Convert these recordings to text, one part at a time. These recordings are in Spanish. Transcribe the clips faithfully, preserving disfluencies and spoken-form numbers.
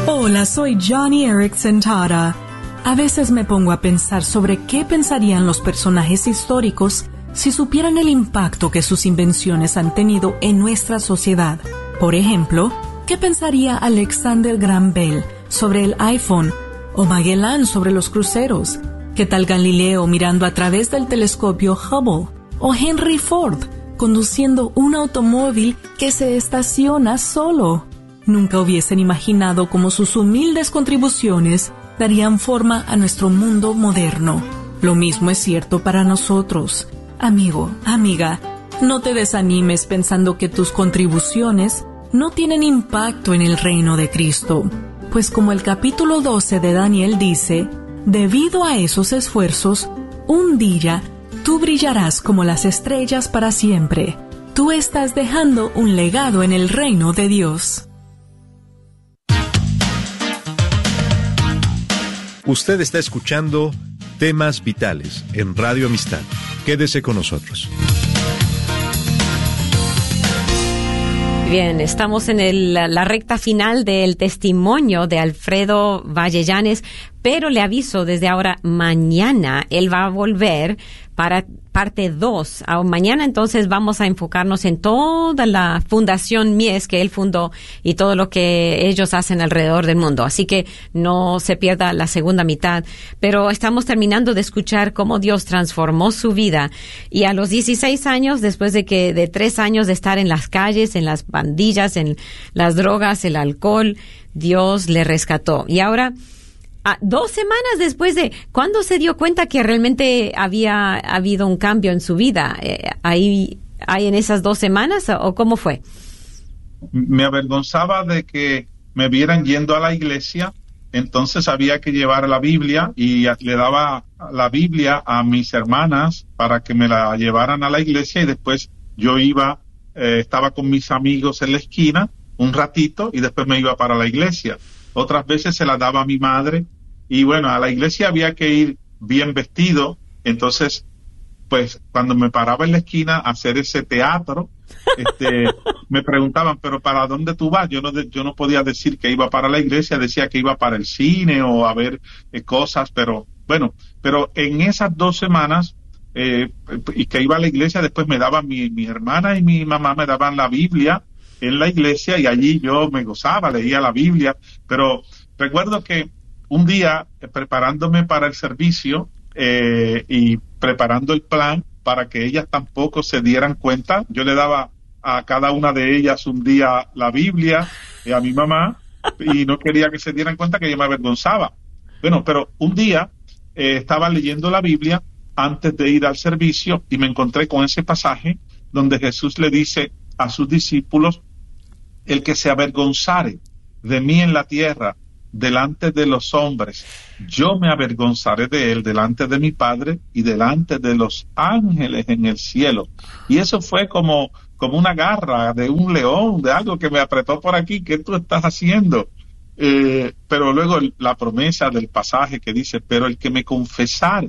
Hola, soy Johnny Erickson Tara. A veces me pongo a pensar sobre qué pensarían los personajes históricos si supieran el impacto que sus invenciones han tenido en nuestra sociedad. Por ejemplo, ¿qué pensaría Alexander Graham Bell sobre el iPhone o Magellan sobre los cruceros? ¿Qué tal Galileo mirando a través del telescopio Hubble? ¿O Henry Ford conduciendo un automóvil que se estaciona solo? Nunca hubiesen imaginado cómo sus humildes contribuciones darían forma a nuestro mundo moderno. Lo mismo es cierto para nosotros. Amigo, amiga, no te desanimes pensando que tus contribuciones no tienen impacto en el reino de Cristo. Pues como el capítulo doce de Daniel dice, debido a esos esfuerzos, un día tú brillarás como las estrellas para siempre. Tú estás dejando un legado en el reino de Dios. Usted está escuchando Temas Vitales en Radio Amistad. Quédese con nosotros. Bien, estamos en el, la recta final del testimonio de Alfredo Vallellanes, pero le aviso desde ahora, mañana él va a volver para parte dos. Mañana entonces vamos a enfocarnos en toda la fundación Mies que él fundó y todo lo que ellos hacen alrededor del mundo. Así que no se pierda la segunda mitad. Pero estamos terminando de escuchar cómo Dios transformó su vida. Y a los dieciséis años, después de que de tres años de estar en las calles, en las pandillas, en las drogas, el alcohol, Dios le rescató. Y ahora, Ah, dos semanas después de, ¿cuándo se dio cuenta que realmente había habido un cambio en su vida? Eh, ¿Ahí, ahí en esas dos semanas o cómo fue? Me avergonzaba de que me vieran yendo a la iglesia, entonces había que llevar la Biblia y le daba la Biblia a mis hermanas para que me la llevaran a la iglesia y después yo iba, eh, estaba con mis amigos en la esquina un ratito y después me iba para la iglesia. Otras veces se la daba a mi madre y bueno, a la iglesia había que ir bien vestido, entonces pues cuando me paraba en la esquina a hacer ese teatro, este, me preguntaban, pero ¿para dónde tú vas? Yo no, de, yo no podía decir que iba para la iglesia, decía que iba para el cine o a ver eh, cosas, pero bueno, pero en esas dos semanas eh, y que iba a la iglesia, después me daban mi, mi hermana y mi mamá me daban la Biblia en la iglesia y allí yo me gozaba, leía la Biblia, pero recuerdo que un día eh, preparándome para el servicio eh, y preparando el plan para que ellas tampoco se dieran cuenta, yo le daba a cada una de ellas un día la Biblia y a mi mamá y no quería que se dieran cuenta que yo me avergonzaba. Bueno, pero un día eh, estaba leyendo la Biblia antes de ir al servicio y me encontré con ese pasaje donde Jesús le dice a sus discípulos, el que se avergonzare de mí en la tierra, delante de los hombres, yo me avergonzaré de él delante de mi Padre y delante de los ángeles en el cielo. Y eso fue como, como una garra de un león, de algo que me apretó por aquí. ¿Qué tú estás haciendo? Eh, pero luego la promesa del pasaje que dice, pero el que me confesare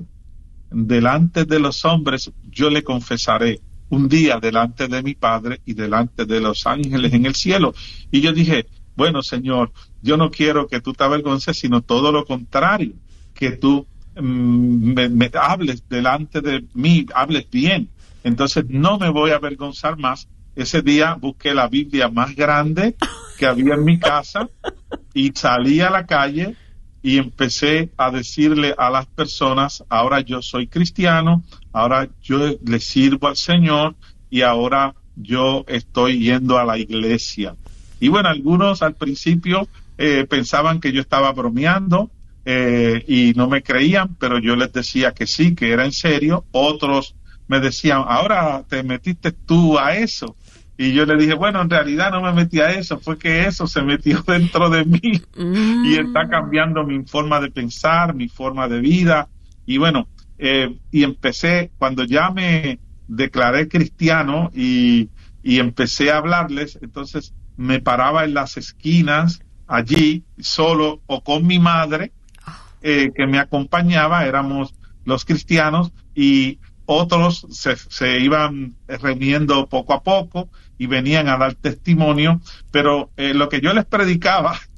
delante de los hombres, yo le confesaré un día delante de mi Padre y delante de los ángeles en el cielo. Y yo dije, bueno, Señor, yo no quiero que tú te avergonces, sino todo lo contrario, que tú mm, me, me hables delante de mí, hables bien. Entonces no me voy a avergonzar más. Ese día busqué la Biblia más grande que había en mi casa y salí a la calle y empecé a decirle a las personas, ahora yo soy cristiano, ahora yo le sirvo al Señor y ahora yo estoy yendo a la iglesia. Y bueno, algunos al principio eh, pensaban que yo estaba bromeando eh, y no me creían, pero yo les decía que sí, que era en serio. Otros me decían, ahora te metiste tú a eso. Y yo le dije, bueno, en realidad no me metí a eso, fue que eso se metió dentro de mí mm. y está cambiando mi forma de pensar, mi forma de vida. Y bueno, eh, y empecé, cuando ya me declaré cristiano y, y empecé a hablarles, entonces me paraba en las esquinas allí, solo o con mi madre, eh, que me acompañaba, éramos los cristianos, y otros se, se iban reuniendo poco a poco y venían a dar testimonio, pero eh, lo que yo les predicaba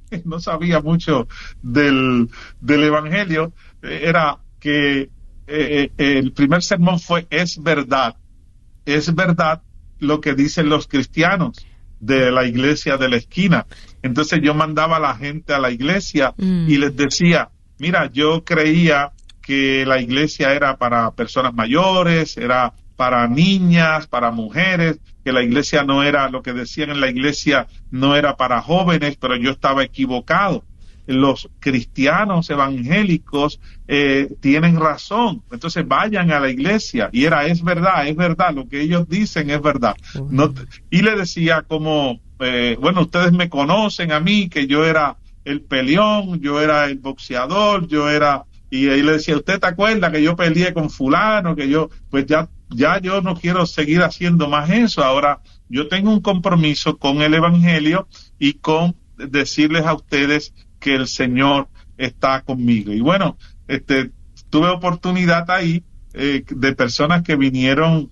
no sabía mucho del, del Evangelio, era que eh, el primer sermón fue, es verdad, es verdad lo que dicen los cristianos de la iglesia de la esquina. Entonces yo mandaba a la gente a la iglesia mm. y les decía, mira, yo creía que la iglesia era para personas mayores, era para niñas, para mujeres, que la iglesia no era, lo que decían en la iglesia no era para jóvenes, pero yo estaba equivocado. Los cristianos evangélicos eh, tienen razón, entonces vayan a la iglesia, y era, es verdad, es verdad, lo que ellos dicen es verdad. Uh-huh. No, y le decía como, eh, bueno, ustedes me conocen a mí, que yo era el peleón, yo era el boxeador, yo era, y ahí le decía, ¿usted te acuerda que yo peleé con fulano, que yo, pues ya, ya yo no quiero seguir haciendo más eso, ahora yo tengo un compromiso con el evangelio y con decirles a ustedes que el Señor está conmigo. Y bueno, este, tuve oportunidad ahí eh, de personas que vinieron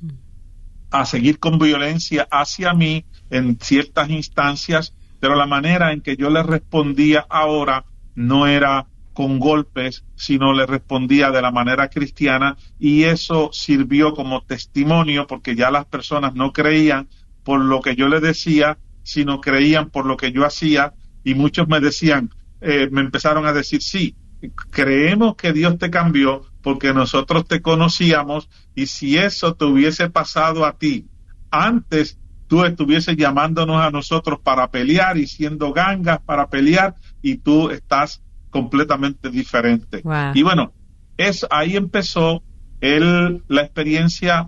a seguir con violencia hacia mí en ciertas instancias, pero la manera en que yo les respondía ahora no era con golpes, sino le respondía de la manera cristiana, y eso sirvió como testimonio, porque ya las personas no creían por lo que yo les decía, sino creían por lo que yo hacía, y muchos me decían, eh, me empezaron a decir, sí, creemos que Dios te cambió porque nosotros te conocíamos, y si eso te hubiese pasado a ti antes, tú estuvieses llamándonos a nosotros para pelear y siendo gangas para pelear, y tú estás completamente diferente. Wow. Y bueno, es, ahí empezó el, la experiencia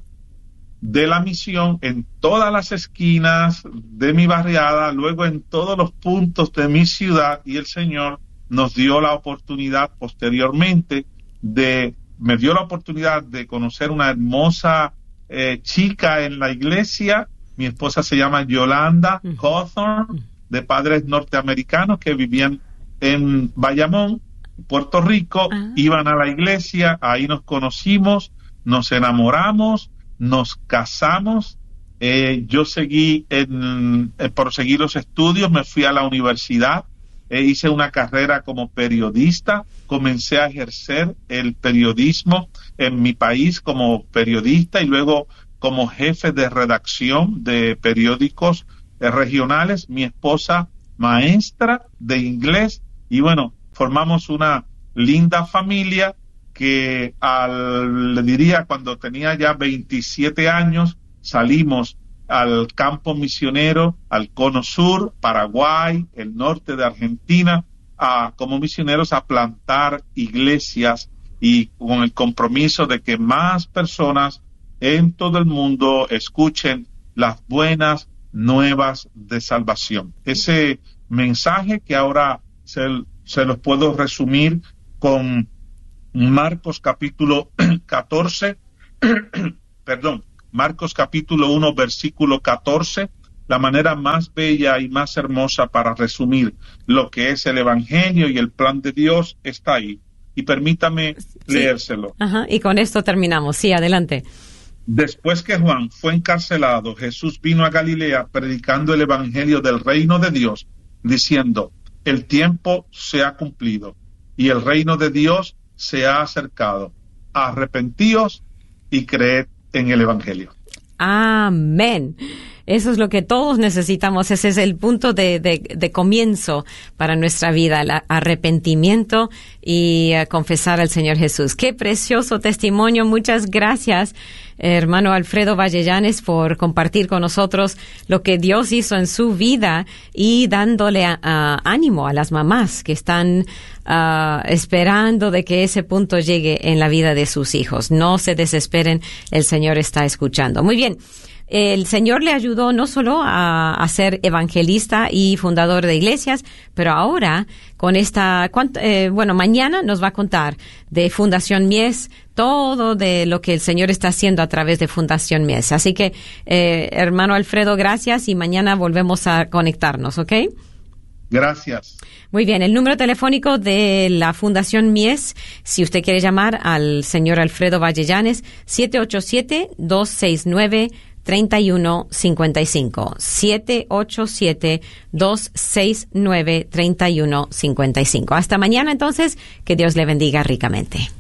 de la misión en todas las esquinas de mi barriada, luego en todos los puntos de mi ciudad, y el Señor nos dio la oportunidad posteriormente de, me dio la oportunidad de conocer una hermosa eh, chica en la iglesia. Mi esposa se llama Yolanda uh-huh. Cawthorn, de padres norteamericanos que vivían en Bayamón, Puerto Rico, uh-huh. iban a la iglesia, ahí nos conocimos, nos enamoramos, nos casamos, eh, yo seguí en, eh, proseguí los estudios, me fui a la universidad, eh, hice una carrera como periodista, comencé a ejercer el periodismo en mi país como periodista y luego como jefe de redacción de periódicos eh, regionales, mi esposa maestra de inglés, y bueno, formamos una linda familia que al, le diría, cuando tenía ya veintisiete años, salimos al campo misionero, al Cono Sur, Paraguay, el norte de Argentina, a, como misioneros a plantar iglesias, y con el compromiso de que más personas en todo el mundo escuchen las buenas nuevas de salvación. Ese mensaje que ahora se, se los puedo resumir con Marcos capítulo catorce, perdón, Marcos capítulo uno, versículo catorce, la manera más bella y más hermosa para resumir lo que es el Evangelio y el plan de Dios está ahí. Y permítame sí. leérselo. Ajá, y con esto terminamos. Sí, adelante. Después que Juan fue encarcelado, Jesús vino a Galilea predicando el Evangelio del reino de Dios, diciendo, el tiempo se ha cumplido y el reino de Dios se ha acercado. Arrepentíos y creed en el Evangelio. Amén. Eso es lo que todos necesitamos. Ese es el punto de, de, de comienzo para nuestra vida, el arrepentimiento y uh, confesar al Señor Jesús. Qué precioso testimonio. Muchas gracias, hermano Alfredo Vallellanes, por compartir con nosotros lo que Dios hizo en su vida y dándole uh, ánimo a las mamás que están uh, esperando de que ese punto llegue en la vida de sus hijos. No se desesperen, el Señor está escuchando. Muy bien. El Señor le ayudó no solo a, a ser evangelista y fundador de iglesias, pero ahora con esta, eh, bueno, mañana nos va a contar de Fundación Mies, todo de lo que el Señor está haciendo a través de Fundación Mies. Así que, eh, hermano Alfredo, gracias, y mañana volvemos a conectarnos, ¿ok? Gracias. Muy bien, el número telefónico de la Fundación Mies, si usted quiere llamar al señor Alfredo Vallellanes, siete ocho siete, dos seis nueve, treinta y uno cincuenta y cinco. siete ocho siete, dos seis nueve, treinta y uno cincuenta y cinco. Hasta mañana entonces, que Dios le bendiga ricamente.